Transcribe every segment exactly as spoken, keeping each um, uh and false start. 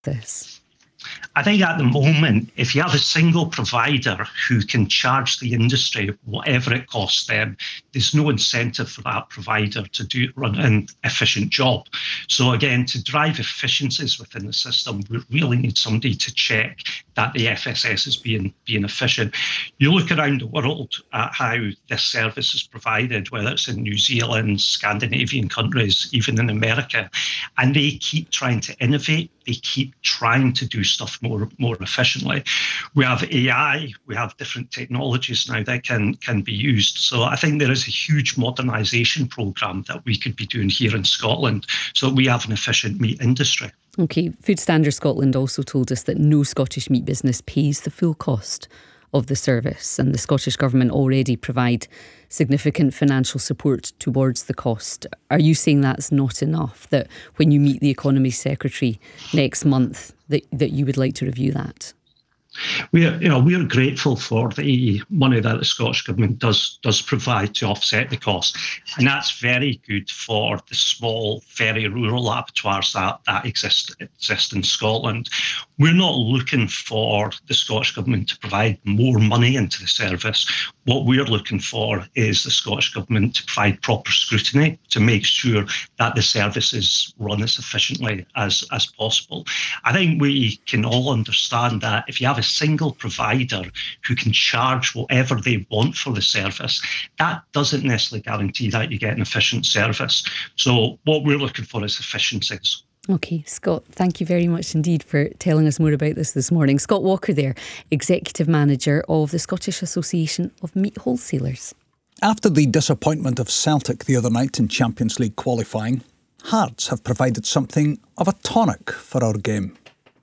this? I think at the moment, if you have a single provider who can charge the industry whatever it costs them, there's no incentive for that provider to do run an efficient job. So again, to drive efficiencies within the system, we really need somebody to check that the F S S is being being efficient. You look around the world at how this service is provided, whether it's in New Zealand, Scandinavian countries, even in America, and they keep trying to innovate. They keep trying to do stuff more more efficiently. We have A I, we have different technologies now that can, can be used. So I think there is a huge modernisation programme that we could be doing here in Scotland so that we have an efficient meat industry. OK, Food Standards Scotland also told us that no Scottish meat business pays the full cost of the service, and the Scottish Government already provide significant financial support towards the cost. Are you saying that's not enough, that when you meet the Economy Secretary next month that, that you would like to review that? We're, you know, we're grateful for the money that the Scottish Government does does provide to offset the cost, and that's very good for the small, very rural abattoirs that, that exist exist in Scotland. We're not looking for the Scottish Government to provide more money into the service. What we're looking for is the Scottish Government to provide proper scrutiny to make sure that the service is run as efficiently as, as possible. I think we can all understand that if you have a single provider who can charge whatever they want for the service, that doesn't necessarily guarantee that you get an efficient service. So what we're looking for is efficiencies. OK, Scott, thank you very much indeed for telling us more about this this morning. Scott Walker there, Executive Manager of the Scottish Association of Meat Wholesalers. After the disappointment of Celtic the other night in Champions League qualifying, Hearts have provided something of a tonic for our game.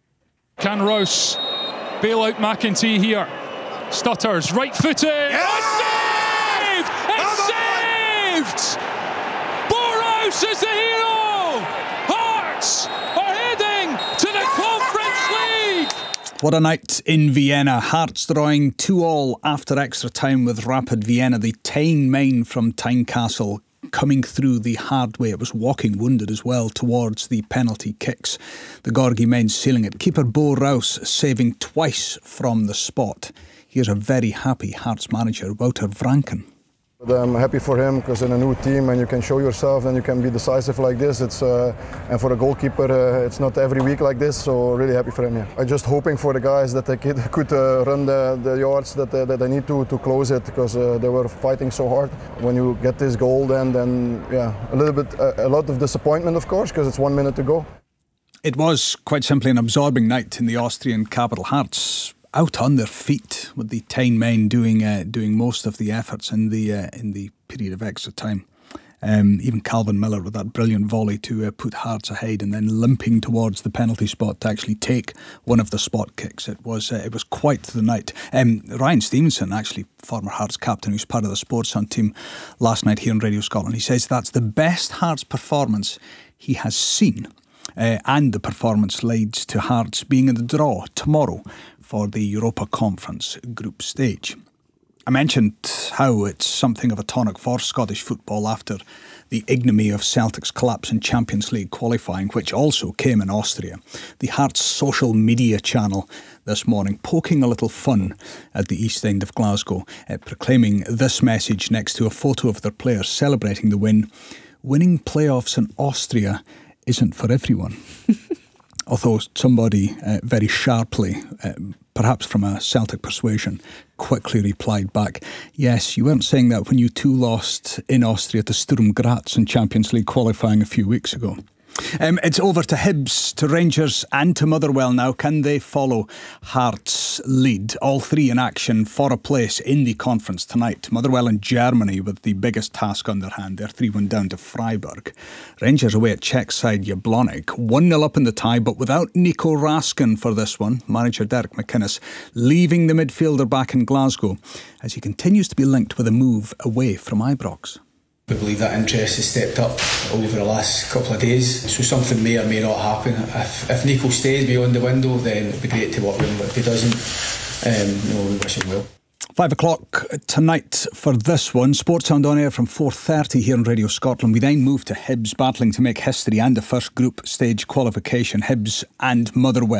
Can Rouse bail out McEntee here? Stutters, right footed. Yeah! It's saved! It's saved! Bo Rouse is the hero! Hearts are heading to the Conference League! What a night in Vienna. Hearts drawing two all after extra time with Rapid Vienna. The Tyne main from Tynecastle coming through the hard way. It was walking wounded as well towards the penalty kicks. The Gorgie men sealing it. Keeper Bo Rouse saving twice from the spot. Here's a very happy Hearts manager, Wouter Vranken. I'm happy for him because in a new team and you can show yourself and you can be decisive like this. It's uh, and for a goalkeeper, uh, it's not every week like this. So really happy for him. Yeah. I'm just hoping for the guys that they could, could uh, run the, the yards that uh, that they need to to close it because uh, they were fighting so hard. When you get this goal, then then yeah, a little bit uh, a lot of disappointment, of course, because it's one minute to go. It was quite simply an absorbing night in the Austrian capital. Hearts out on their feet, with the Tyne men doing uh, doing most of the efforts in the uh, in the period of extra time. Um, even Calvin Miller with that brilliant volley to uh, put Hearts ahead, and then limping towards the penalty spot to actually take one of the spot kicks. It was uh, it was quite the night. Um, Ryan Stevenson, actually former Hearts captain, who's part of the Sports Hunt team, last night here on Radio Scotland, he says that's the best Hearts performance he has seen, uh, and the performance leads to Hearts being in the draw tomorrow for the Europa Conference group stage. I mentioned how it's something of a tonic for Scottish football after the ignominy of Celtic's collapse in Champions League qualifying, which also came in Austria. The Hearts social media channel this morning poking a little fun at the East End of Glasgow, uh, proclaiming this message next to a photo of their players celebrating the win. Winning playoffs in Austria isn't for everyone. Although somebody uh, very sharply, uh, perhaps from a Celtic persuasion, quickly replied back, yes, you weren't saying that when you two lost in Austria to Sturm Graz in Champions League qualifying a few weeks ago. Um, it's over to Hibs, to Rangers and to Motherwell now. Can they follow Hearts' lead? All three in action for a place in the conference tonight. Motherwell in Germany with the biggest task on their hand. They're three one down to Freiburg. Rangers away at Czech side Jablonec. one nil up in the tie, but without Nico Raskin for this one. Manager Derek McInnes leaving the midfielder back in Glasgow as he continues to be linked with a move away from Ibrox. We believe that interest has stepped up over the last couple of days, so something may or may not happen. If, if Nico stays beyond the window, then it'd be great to work with him, but if he doesn't, um, no, we wish him well. Five o'clock tonight for this one. Sportsound on air from four thirty here on Radio Scotland. We then move to Hibs battling to make history and a first group stage qualification. Hibs and Motherwell.